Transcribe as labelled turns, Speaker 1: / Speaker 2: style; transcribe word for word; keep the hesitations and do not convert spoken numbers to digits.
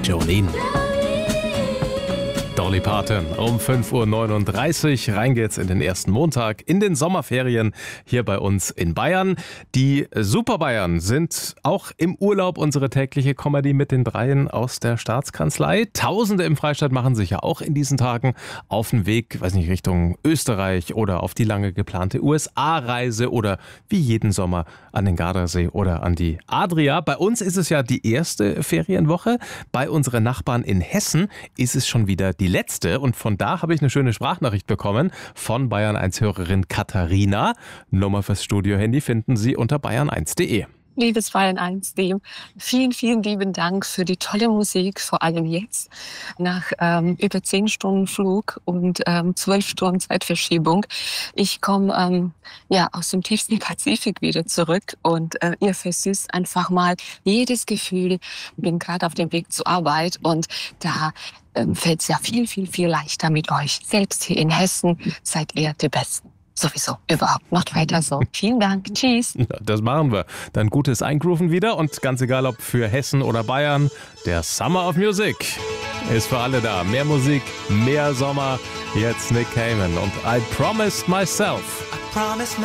Speaker 1: Jolene. Dolly Parton um fünf Uhr neununddreißig. Rein geht's in den ersten Montag in den Sommerferien hier bei uns in Bayern. Die Super Bayern sind auch im Urlaub, unsere tägliche Comedy mit den Dreien aus der Staatskanzlei. Tausende im Freistaat machen sich ja auch in diesen Tagen auf den Weg, weiß nicht, Richtung Österreich oder auf die lange geplante U S A-Reise oder wie jeden Sommer an den Gardasee oder an die Adria. Bei uns ist es ja die erste Ferienwoche. Bei unseren Nachbarn in Hessen ist es schon wieder die letzte, und von da habe ich eine schöne Sprachnachricht bekommen von Bayern eins Hörerin Katharina. Nummer fürs Studio-Handy finden Sie unter bayern eins punkt de.
Speaker 2: Liebes Bayern eins punkt de, vielen, vielen lieben Dank für die tolle Musik, vor allem jetzt, nach ähm, über zehn Stunden Flug und ähm, zwölf Stunden Zeitverschiebung. Ich komme ähm, ja aus dem tiefsten Pazifik wieder zurück und äh, ihr versüßt einfach mal jedes Gefühl. Bin gerade auf dem Weg zur Arbeit und da ähm, fällt es ja viel, viel, viel leichter mit euch. Selbst hier in Hessen seid ihr die Besten. Sowieso, überhaupt. Macht weiter so. Vielen Dank. Tschüss.
Speaker 1: Ja, das machen wir. Dann gutes Eingrooven wieder, und ganz egal ob für Hessen oder Bayern, der Summer of Music ist für alle da. Mehr Musik, mehr Sommer. Jetzt Nick Cayman und I Promised Myself.
Speaker 3: I promised